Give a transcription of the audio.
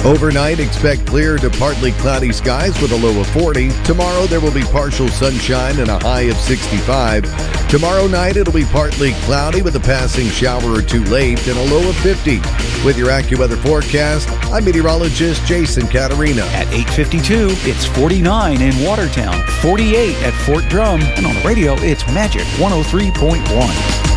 Overnight, expect clear to partly cloudy skies with a low of 40. Tomorrow, there will be partial sunshine and a high of 65. Tomorrow night, it'll be partly cloudy with a passing shower or two late and a low of 50. With your AccuWeather forecast, I'm meteorologist Jason Caterina. At 8:52, it's 49 in Watertown, 48 at Fort Drum, and on the radio, it's Magic 103.1.